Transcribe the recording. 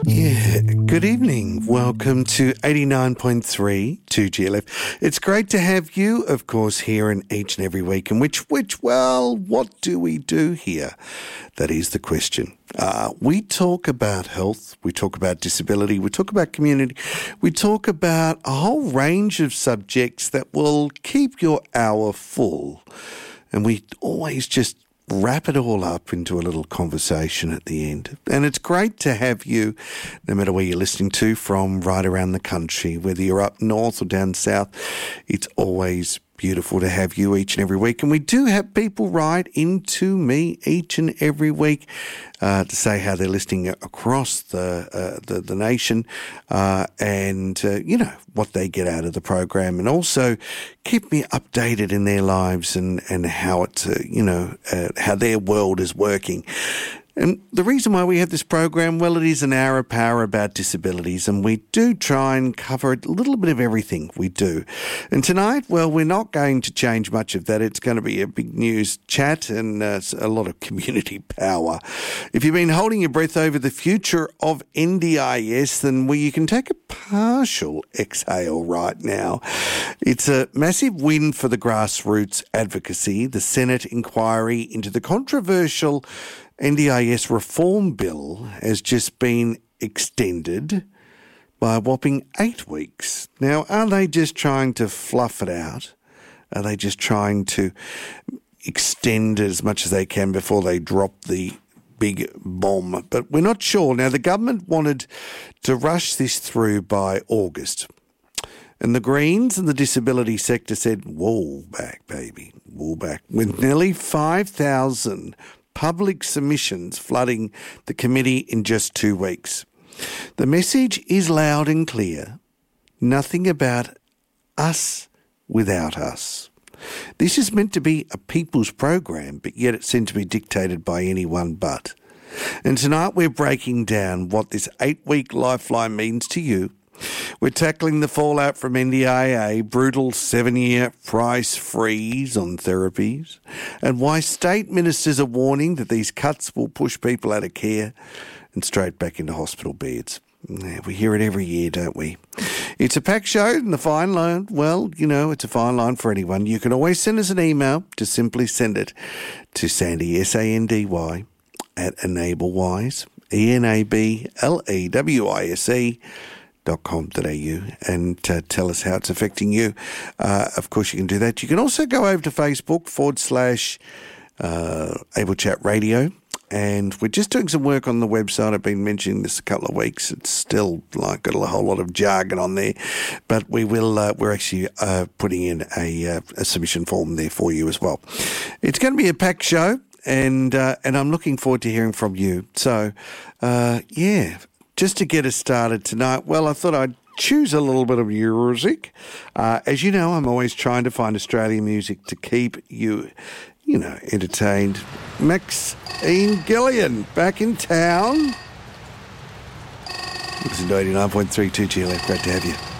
Yeah, good evening. Welcome to 89.3 2GLF. It's great to have you, of course, here in each and every week. And well, what do we do here? That is the question. We talk about health, we talk about disability, we talk about community, we talk about a whole range of subjects that will keep your hour full. And we always just wrap it all up into a little conversation at the end. And it's great to have you, no matter where you're listening to, from right around the country, whether you're up north or down south. It's always beautiful to have you each and every week. And we do have people write into me each and every week to say how they're listening across the nation and what they get out of the program, and also keep me updated in their lives and how it's how their world is working. And the reason why we have this program, well, it is an hour of power about disabilities, and we do try and cover a little bit of everything we do. And tonight, well, we're not going to change much of that. It's going to be a big news chat and a lot of community power. If you've been holding your breath over the future of NDIS, then you can take a partial exhale right now. It's a massive win for the grassroots advocacy. The Senate inquiry into the controversial NDIS reform bill has just been extended by a whopping 8 weeks. Now, are they just trying to fluff it out? Are they just trying to extend it as much as they can before they drop the big bomb? But we're not sure. Now, the government wanted to rush this through by August. And the Greens and the disability sector said, wool back, baby, wool back. With nearly 5,000 public submissions flooding the committee in just 2 weeks. The message is loud and clear. Nothing about us without us. This is meant to be a people's program, but yet it seems to be dictated by anyone but. And tonight we're breaking down what this 8-week lifeline means to you. We're tackling the fallout from NDIA, brutal 7-year price freeze on therapies, and why state ministers are warning that these cuts will push people out of care and straight back into hospital beds. Yeah, we hear it every year, don't we? It's a packed show, and the fine line, well, it's a fine line for anyone. You can always send us an email. Just simply send it to Sandy, SANDY, at enablewise, ENABLEWISE.com.au and tell us how it's affecting you. Of course, you can do that. You can also go over to Facebook /Able Chat Radio, and we're just doing some work on the website. I've been mentioning this a couple of weeks. It's still got a whole lot of jargon on there, but we're actually putting in a submission form there for you as well. It's going to be a packed show, and I'm looking forward to hearing from you. So, just to get us started tonight, well, I thought I'd choose a little bit of music. As you know, I'm always trying to find Australian music to keep you, entertained. Maxine Gillian, back in town. Listen to 89.3 2GLF. Great to have you.